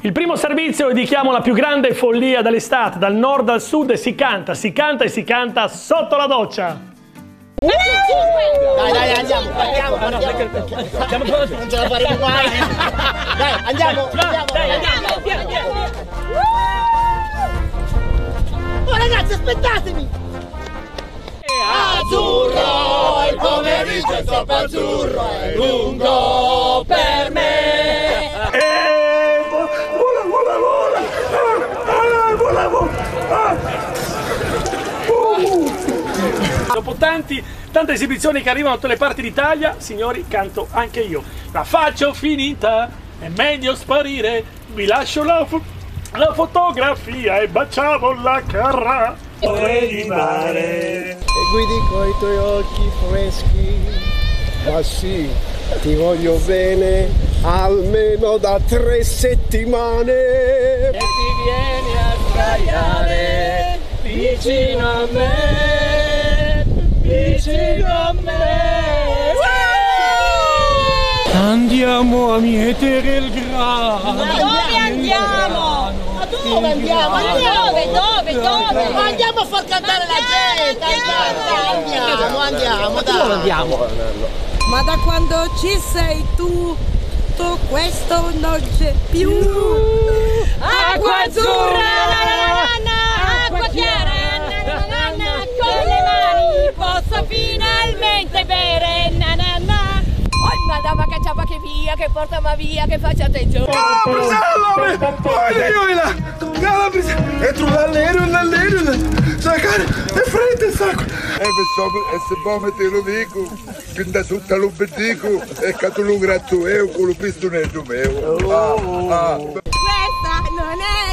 Il primo servizio dedichiamo la più grande follia dell'estate, dal nord al sud, e si canta e si canta sotto la doccia. Dai, andiamo. Non ce la faremo mai. Dai, andiamo. Oh ragazzi, aspettatemi. Azzurro, il pomeriggio è troppo azzurro, è lungo per me. Dopo tante esibizioni che arrivano da tutte le parti d'Italia, signori, canto anche io. La faccio finita, è meglio sparire, vi lascio la fotografia e baciamo la carra di mare. E guidi coi tuoi occhi freschi, ma sì, ti voglio bene almeno da 3 settimane. E ti vieni a sdraiare vicino a me, vicino a me. Andiamo a mietere il grano. Dove andiamo? Ma dove andiamo? Dove? Ma andiamo a far cantare la gente. Andiamo, dai. Dove andiamo? Ma da quando ci sei tu, tutto questo non c'è più. Acqua azzurra, acqua chiara, con le mani posso finalmente bere. Madama che ciapa che via, che porta ma via, che faccia te giù. E tu l'allero, sai cara, è freddo, sacco. E se vuoi te lo dico, che da sotto lo bendico, e che tu lo gratto con lo pistonetto mio. Questa non è